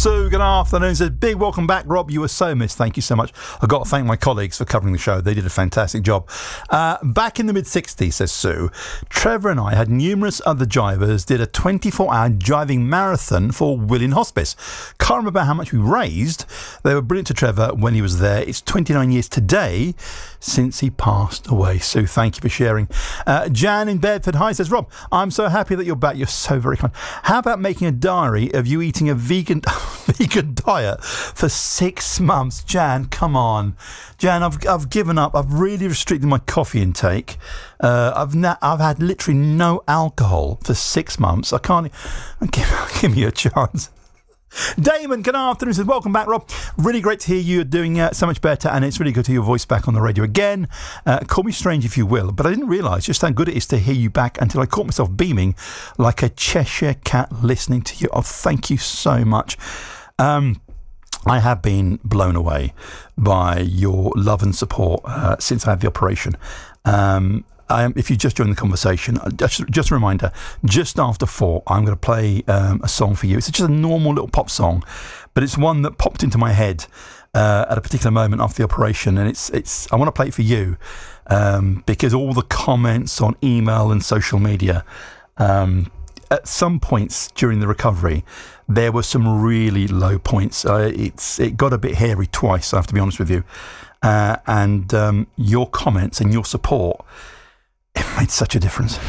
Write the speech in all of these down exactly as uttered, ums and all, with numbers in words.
Sue, good afternoon. Says, big welcome back, Rob. You were so missed. Thank you so much. I've got to thank my colleagues for covering the show. They did a fantastic job. Uh, back in the mid-sixties, says Sue, Trevor and I had numerous other drivers, did a twenty-four hour driving marathon for Willing Hospice. Can't remember how much we raised. They were brilliant to Trevor when he was there. It's twenty-nine years today since he passed away. Sue, thank you for sharing. Uh, Jan in Bedford, hi, says, Rob, I'm so happy that you're back. You're so very kind. How about making a diary of you eating a vegan vegan diet for six months? Jan, come on. Jan, I've I've given up. I've really restricted my coffee intake. Uh, I've na- I've had literally no alcohol for six months. I can't... Give, give me a chance. Damon, good afternoon. Says, welcome back, Rob. Really great to hear you doing uh, so much better, and it's really good to hear your voice back on the radio again. Uh, call me strange if you will, but I didn't realise just how good it is to hear you back until I caught myself beaming like a Cheshire cat listening to you. Oh, thank you so much. Um, I have been blown away by your love and support uh, since I had the operation. Um, Um, if you just joined the conversation, just, just a reminder, just after four, I'm going to play um, a song for you. It's just a normal little pop song, but it's one that popped into my head uh, at a particular moment after the operation, and it's it's. I want to play it for you um, because all the comments on email and social media, um, at some points during the recovery, there were some really low points. Uh, it's it got a bit hairy twice, I have to be honest with you, uh, and um, your comments and your support, it made such a difference.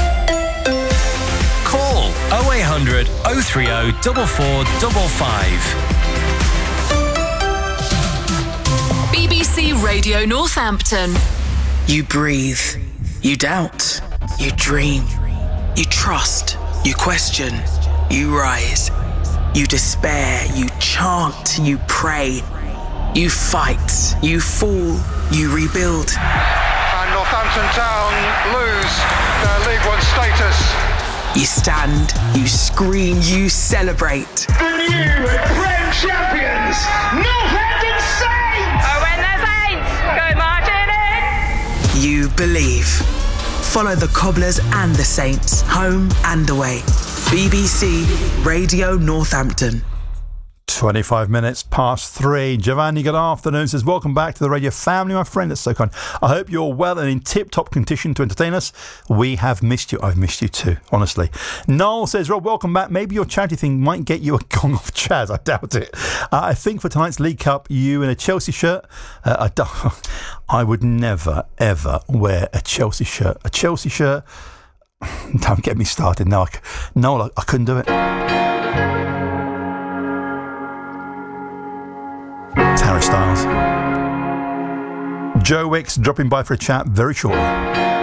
Call oh eight hundred, oh three oh, four four five five. B B C Radio Northampton. You breathe. You doubt. You dream. You trust. You question. You rise. You despair. You chant. You pray. You fight. You fall. You rebuild. Northampton Town lose their League One status. You stand, you scream, you celebrate. The new Prem champions, Northampton Saints! Oh, when the Saints go marching in! You believe. Follow the Cobblers and the Saints, home and away. B B C Radio Northampton. twenty-five minutes past three. Giovanni, good afternoon. Says, welcome back to the radio family, my friend. That's so kind. I hope you're well and in tip-top condition to entertain us. We have missed you. I've missed you too, honestly. Noel says, Rob, welcome back. Maybe your charity thing might get you a gong off Chaz. I doubt it. Uh, I think for tonight's League Cup, you in a Chelsea shirt. Uh, I, don't, I would never, ever wear a Chelsea shirt. A Chelsea shirt? Don't get me started. No, I, Noel, I, I couldn't do it. It's Harry Styles. Joe Wicks dropping by for a chat very shortly.